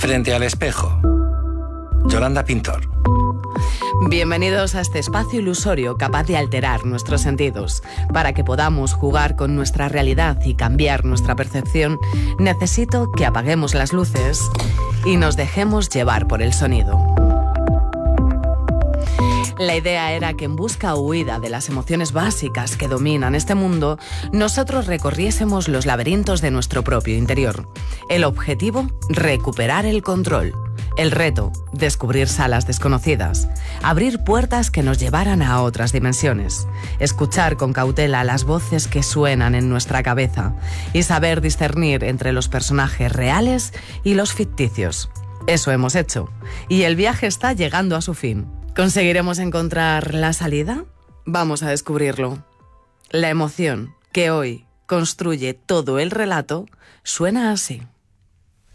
Frente al espejo. Yolanda Pintor. Bienvenidos a este espacio ilusorio capaz de alterar nuestros sentidos. Para que podamos jugar con nuestra realidad y cambiar nuestra percepción, necesito que apaguemos las luces y nos dejemos llevar por el sonido. La idea era que en busca o huida de las emociones básicas que dominan este mundo, nosotros recorriésemos los laberintos de nuestro propio interior. El objetivo, recuperar el control. El reto, descubrir salas desconocidas, abrir puertas que nos llevaran a otras dimensiones, escuchar con cautela las voces que suenan en nuestra cabeza y saber discernir entre los personajes reales y los ficticios. Eso hemos hecho, y el viaje está llegando a su fin. ¿Conseguiremos encontrar la salida? Vamos a descubrirlo. La emoción que hoy construye todo el relato suena así.